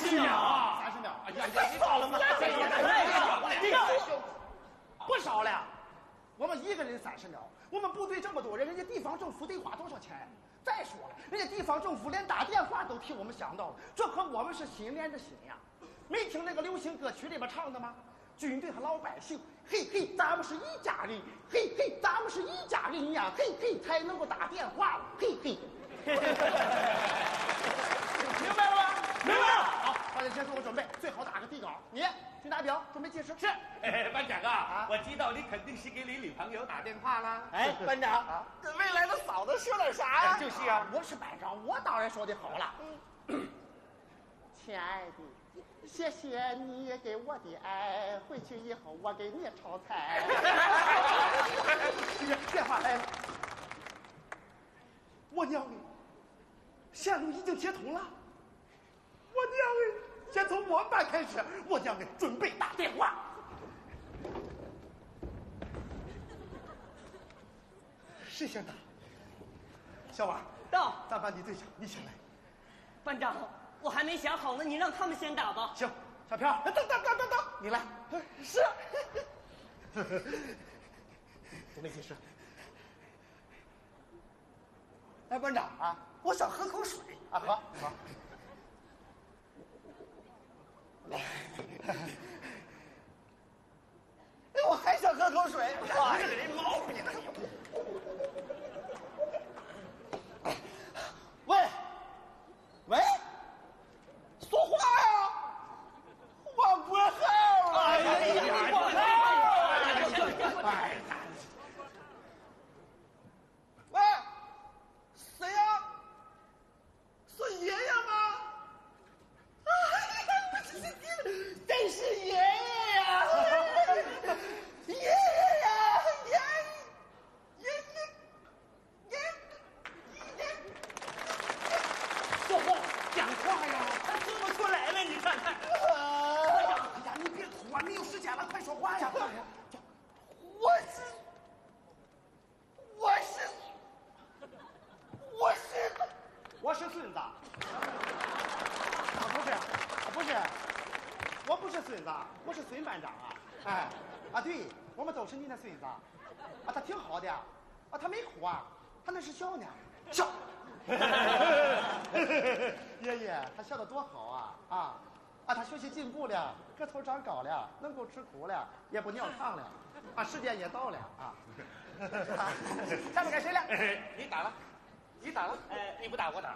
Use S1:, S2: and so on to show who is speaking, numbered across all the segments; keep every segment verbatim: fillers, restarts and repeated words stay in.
S1: 十秒啊！
S2: 三十秒！
S1: 哎呀呀，你少了吗？
S2: 这个不少了。我们一个人三十秒，我们部队这么多人，人家地方政府得花多少钱？再说了，人家地方政府连打电话都替我们想到了，这和我们是心连着心呀。没听那个流行歌曲里边唱的吗？军队和老百姓，嘿嘿，咱们是一家人，嘿嘿，咱们是一家人呀，嘿嘿，才能够打电话了，嘿嘿。明白了吗？
S1: 明白了。
S2: 好，大家先做个准备，最好打个底稿。你军大表准备计时。
S1: 是。班长啊，啊我知道你肯定是给你女朋友打电话啦。
S3: 哎，班长啊，跟未来的嫂子说点啥呀？
S1: 就是啊，
S2: 我是班长，我当然说的好了。嗯，亲爱的，谢谢你给我的爱，回去以后我给你炒菜。电话来了，我娘哎，线路已经接通了。我娘哎，先从我们班开始，我娘哎，准备打电话。谁先打？小王
S4: 到，
S2: 咱班级队长，你先来。
S4: 班长，我还没想好呢，你让他们先打吧。
S2: 行，小飘，等等等等等，你来。
S3: 是。
S2: 准备计时。
S3: 哎，班长
S2: 啊，
S3: 我想喝口水
S2: 啊，喝喝。
S3: 来。哎，我还想喝口水。
S2: 哎，这个人毛病哎呦！
S3: 喂，喂，说话呀！我不好了。
S2: 哎呀，你管他！哎呀，
S3: 喂，谁呀？是爷爷吗？哎呀，真是爷爷呀！爷爷呀，爷爷爷爷爷。
S2: 说话，讲话呀！
S4: 他说不出来了，你看看。
S2: 哎呀，哎呀，你别哭啊，没有时间了，快说话呀！
S3: 我是，我是，我是，
S2: 我是孙子。不是，不是，我不是孙子，我是孙班长啊！哎，啊对，我们都是你的孙子。啊，他挺好的，啊，他没哭啊，他那是笑呢，笑。爷爷，他笑得多好啊！啊啊，他学习进步了，个头长高了，能够吃苦了，也不尿炕了，啊，时间也到了啊！下面该谁了？
S1: 你打了，你打了，哎，你不打我打。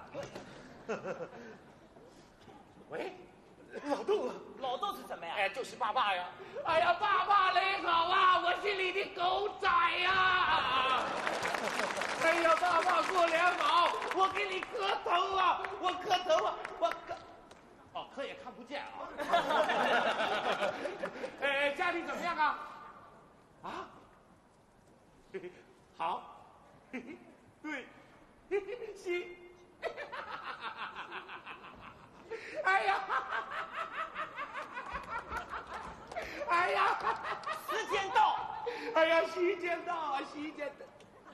S1: 喂，
S2: 老豆，
S4: 老豆是什么呀？
S1: 哎，就是爸爸呀！哎呀，爸爸你好啊，我是你的狗仔呀！哎呀，爸爸过年好，我给你磕头啊，我磕头啊，我磕。哦，磕也看不见啊。哎，家里怎么样啊？啊？嘿嘿，好。嘿嘿，对，嘿嘿，行。哎呀！哎呀！
S4: 时间到！
S1: 哎呀，时间到啊，时间到！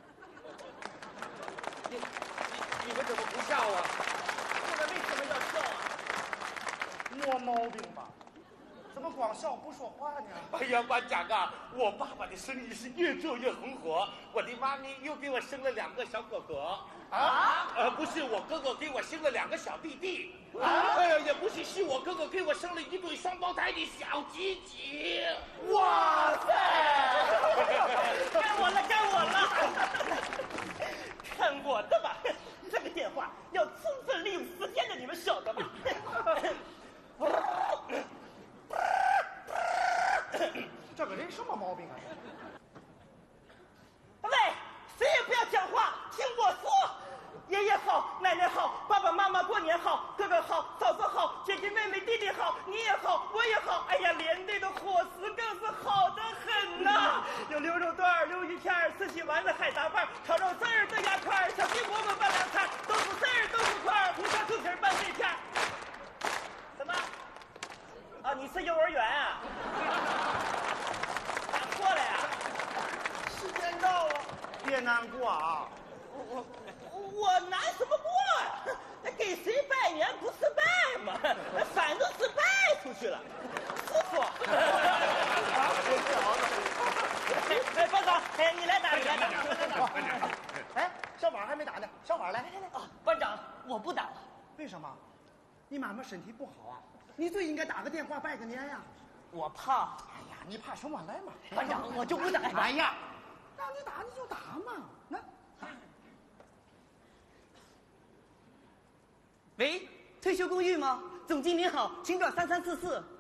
S1: 你你你们怎么不笑啊？
S4: 这个为什么要笑啊？
S2: 没毛病吧？怎么光笑不说话呢？
S1: 哎呀，班长啊，我爸爸的生意是越做越红火，我的妈咪又给我生了两个小哥哥。啊？呃，不是我哥哥给我生了两个小弟弟。啊？哎呀，也不是，是我哥哥给我生了一对双胞胎的小鸡鸡。
S2: 哇塞！
S4: 该我了，该我了！看我的吧！这个电话要充分利用时间的，你们晓得吗？
S2: 这个人什么毛病啊？
S4: 喂，谁也不要讲话，听我说。爷爷好，奶奶好，爸爸妈妈过年好，哥哥好，嫂子好，姐姐妹妹弟弟好，你也好，我也好。哎呀，连队的伙食更是好得很呐！有牛肉段、溜鱼片、四喜丸子、海杂饭、炒肉丝儿、豆芽块、小鸡馍馍拌凉菜、豆腐丝儿、豆腐块、红烧猪蹄儿拌碎片。什么？啊，你是幼儿园啊？打错了呀！
S3: 时间到了，
S2: 别难过啊！
S4: 我我难什么过呀？给谁拜年不是拜吗？反正哎，你来打，你来打。
S2: 哎，小婉还没打呢，小婉来来来。
S4: 啊，班长，我不打了。
S2: 为什么？你妈妈身体不好啊，你最应该打个电话拜个年呀。
S4: 我怕。
S2: 哎呀，你怕什么？来嘛。
S4: 班长，我就不打。
S2: 哎呀，让你打你就打嘛。那。
S4: 喂，退休公寓吗？总经理好，请转三三四四。